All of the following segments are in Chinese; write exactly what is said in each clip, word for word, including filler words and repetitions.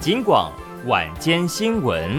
警广晚间新闻。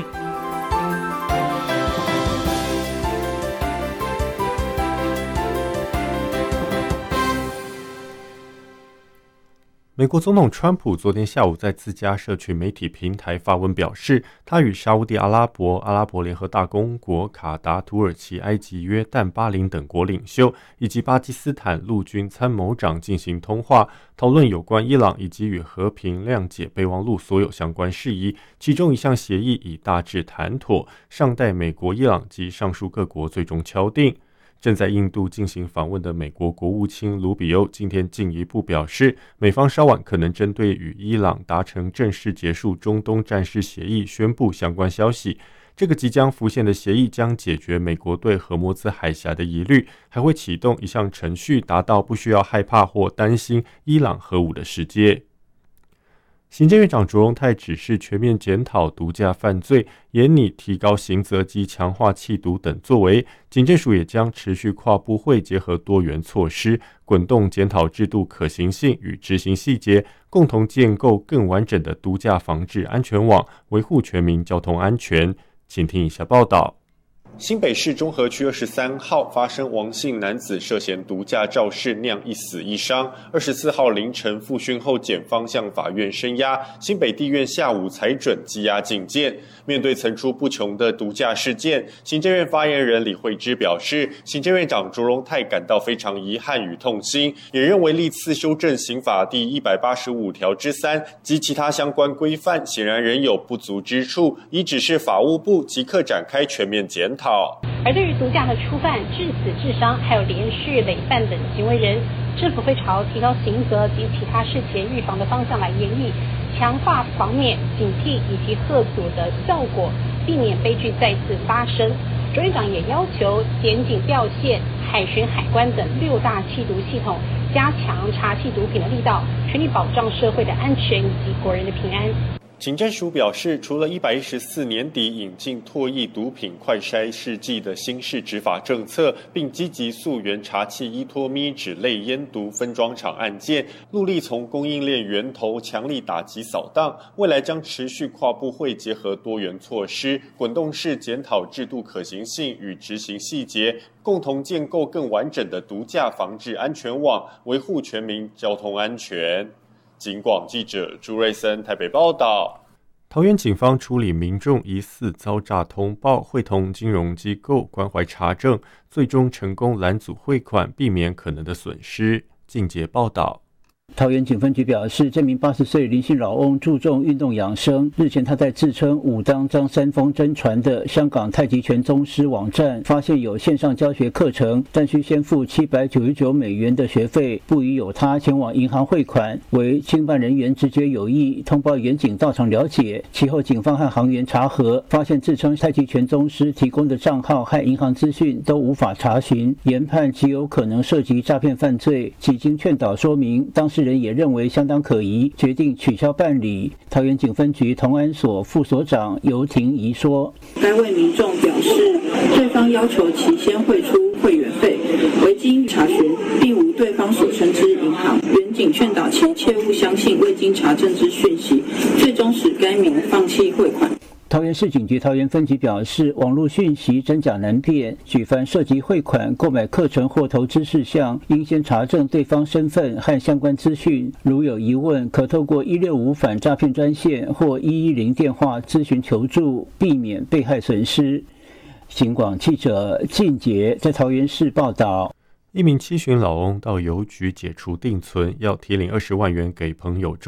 美国总统川普昨天下午在自家社群媒体平台发文表示，他与沙烏地阿拉伯、阿拉伯联合大公国、卡达、土耳其、埃及、约旦、巴林等国领袖以及巴基斯坦陆军参谋长进行通话，讨论有关伊朗以及与和平谅解备忘录所有相关事宜，其中一项协议已大致谈妥，尚待美国、伊朗及上述各国最终敲定。正在印度进行访问的美国国务卿卢比欧今天进一步表示，美方稍晚可能针对与伊朗达成正式结束中东战事协议宣布相关消息。这个即将浮现的协议将解决美国对荷默兹海峡的疑虑，还会启动一项程序，达到不需要害怕或担心伊朗核武的世界。行政院长卓荣泰指示全面检讨毒驾犯罪，严拟提高刑责及强化缉毒等作为。警政署也将持续跨部会结合多元措施，滚动检讨制度可行性与执行细节，共同建构更完整的毒驾防治安全网，维护全民交通安全。请听以下报道。 新北市中和区二十三号发生王姓男子涉嫌毒驾肇事酿一死一伤。二十四号凌晨复讯后，检方向法院声押，新北地院下午裁准羁押禁见。面对层出不穷的毒驾事件，行政院发言人李惠芝表示，行政院长卓荣泰感到非常遗憾与痛心，也认为历次修正刑法第一百八十五条之三及其他相关规范显然仍有不足之处，已指示法务部即刻展开全面检讨。 而对于毒驾的初犯、致死、致伤，还有连续累犯等行为人，政府会朝提高刑责及其他事前预防的方向来研议，强化防免、警惕以及嚇阻的效果，避免悲剧再次发生。卓院长也要求检警调线、海巡、海关等六大缉毒系统，加强查缉毒品的力道，全力保障社会的安全以及国人的平安。 警政署表示，除了一百一十四年底引进唾液毒品快筛试剂的新式执法政策，并积极溯源查缉依托咪脂类烟毒分装厂案件，努力从供应链源头强力打击扫荡。未来将持续跨部会结合多元措施，滚动式检讨制度可行性与执行细节，共同建构更完整的毒驾防治安全网，维护全民交通安全。警广记者朱瑞森台北报道。 桃园警方处理民众疑似遭诈通报，会同金融机构关怀查证，最终成功拦阻汇款，避免可能的损失。进阶报道。 桃园警分局表示，这名八十岁林姓老翁注重运动养生。日前，他在自称武当张三丰真传的香港太极拳宗师网站发现有线上教学课程，但需先付七百九十九美元的学费，不疑有他，前往银行汇款，为经办人员直觉有异，通报员警到场了解。其后，警方和行员查核，发现自称太极拳宗师提供的账号和银行资讯都无法查询，研判极有可能涉及诈骗犯罪。几经劝导说明，当事人也认为相当可疑，决定取消办理。桃园警分局同安所副所长游婷怡说：“ 该位民众表示，对方要求其先汇出会员费，未经查询，并无对方所称之银行。员警劝导其切勿相信未经查证之讯息，最终使该民放弃汇款。” 桃园市警局桃园分局表示，网络讯息真假难辨，举凡涉及汇款、购买课程或投资事项，应先查证对方身份和相关资讯。如有疑问，可透过一六五反诈骗专线或一一零电话咨询求助，避免被害损失。警广记者靳杰在桃园市报道。 一名七旬老翁到邮局解除定存，要提领二十万元给朋友